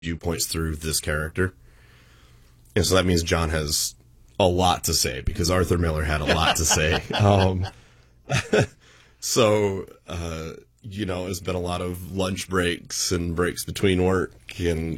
viewpoints through this character. And so that means John has a lot to say, because Arthur Miller had a lot to say. So, it's been a lot of lunch breaks and breaks between work, and,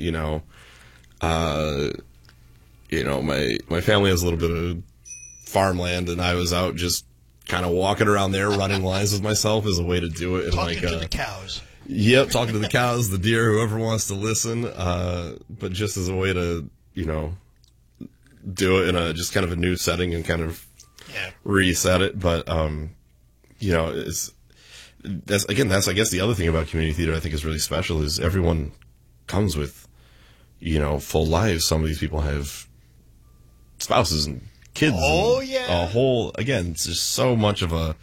my family has a little bit of farmland, and I was out just kind of walking around there, running lines with myself as a way to do it. And talking to the cows. Yep, talking to the cows, the deer, whoever wants to listen, but just as a way to, do it in a just kind of a new setting and kind of reset it. But that's I guess the other thing about community theater I think is really special is everyone comes with full lives. Some of these people have spouses and kids. Oh, and yeah. It's just so much of a,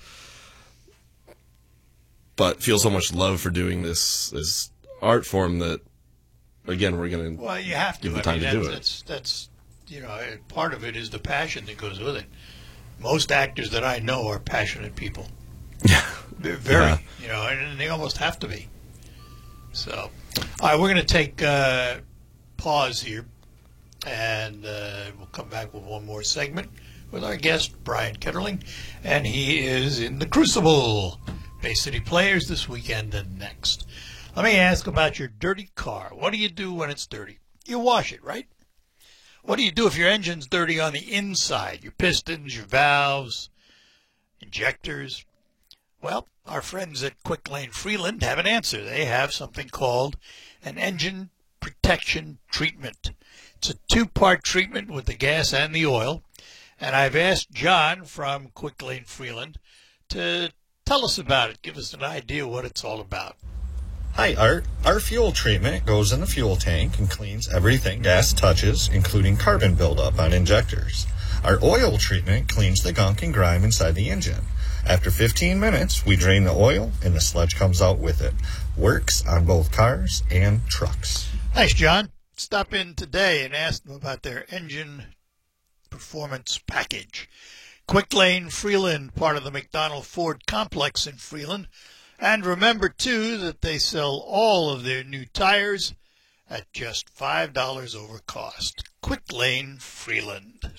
but feel so much love for doing this art form that, again, we're going to you have to give the time to do it. That's part of it is the passion that goes with it. Most actors that I know are passionate people. Yeah. Very, and they almost have to be. So, all right, we're going to take pause here, and we'll come back with one more segment with our guest, Brian Ketterling, and he is in The Crucible, Bay City Players this weekend and next. Let me ask about your dirty car. What do you do when it's dirty? You wash it, right? What do you do if your engine's dirty on the inside? Your pistons, your valves, injectors? Well, our friends at Quick Lane Freeland have an answer. They have something called an engine protection treatment. It's a 2-part treatment with the gas and the oil. And I've asked John from Quick Lane Freeland to tell us about it. Give us an idea what it's all about. Hi, Art. Our fuel treatment goes in the fuel tank and cleans everything gas touches, including carbon buildup on injectors. Our oil treatment cleans the gunk and grime inside the engine. After 15 minutes, we drain the oil and the sludge comes out with it. Works on both cars and trucks. Thanks, John. Stop in today and ask them about their engine performance package. Quick Lane Freeland, part of the McDonald Ford complex in Freeland. And remember, too, that they sell all of their new tires at just $5 over cost. Quick Lane Freeland.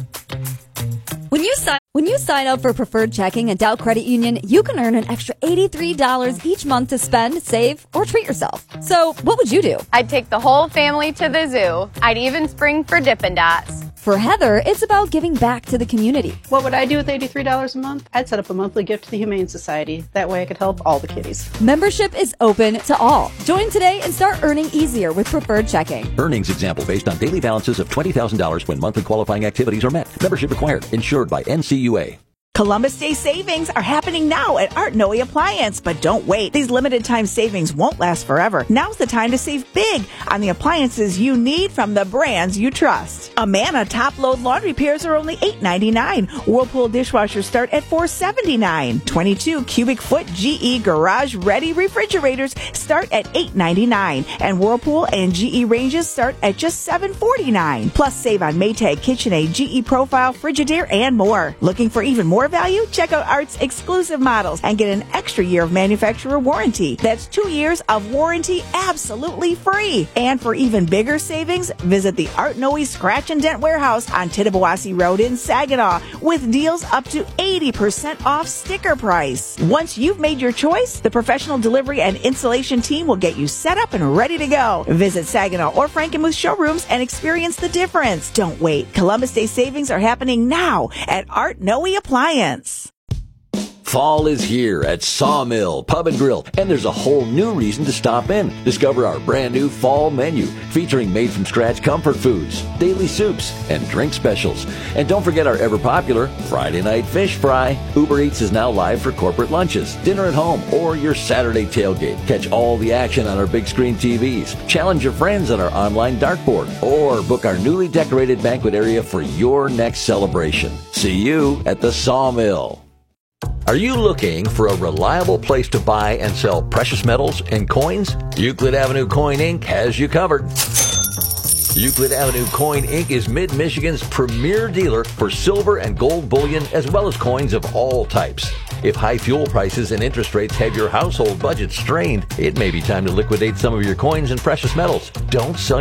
When you sign up for Preferred Checking at Dow Credit Union, you can earn an extra $83 each month to spend, save, or treat yourself. So what would you do? I'd take the whole family to the zoo. I'd even spring for Dippin' Dots. For Heather, it's about giving back to the community. What would I do with $83 a month? I'd set up a monthly gift to the Humane Society. That way I could help all the kitties. Membership is open to all. Join today and start earning easier with Preferred Checking. Earnings example based on daily balances of $20,000 when monthly qualifying activities are met. Membership required. Insured by NCUA. Columbus Day savings are happening now at Art Noe Appliance, but don't wait. These limited time savings won't last forever. Now's the time to save big on the appliances you need from the brands you trust. Amana top load laundry pairs are only $8.99. Whirlpool dishwashers start at $4.79. 22 cubic foot GE garage ready refrigerators start at $8.99. And Whirlpool and GE ranges start at just $7.49. Plus save on Maytag KitchenAid, GE Profile, Frigidaire, and more. Looking for even more value? Check out Art's exclusive models and get an extra year of manufacturer warranty. That's 2 years of warranty absolutely free. And for even bigger savings, visit the Art Noe Scratch and Dent Warehouse on Tittabawassee Road in Saginaw with deals up to 80% off sticker price. Once you've made your choice, the professional delivery and installation team will get you set up and ready to go. Visit Saginaw or Frankenmuth showrooms and experience the difference. Don't wait. Columbus Day savings are happening now at Art Noe Appliance. Fall is here at Sawmill Pub and Grill, and there's a whole new reason to stop in. Discover our brand new fall menu featuring made-from-scratch comfort foods, daily soups, and drink specials. And don't forget our ever-popular Friday night fish fry. Uber Eats is now live for corporate lunches, dinner at home, or your Saturday tailgate. Catch all the action on our big screen TVs. Challenge your friends on our online dartboard, or book our newly decorated banquet area for your next celebration. See you at the Sawmill. Are you looking for a reliable place to buy and sell precious metals and coins? Euclid Avenue Coin Inc. has you covered. Euclid Avenue Coin Inc. is Mid-Michigan's premier dealer for silver and gold bullion as well as coins of all types. If high fuel prices and interest rates have your household budget strained, it may be time to liquidate some of your coins and precious metals. Don't sell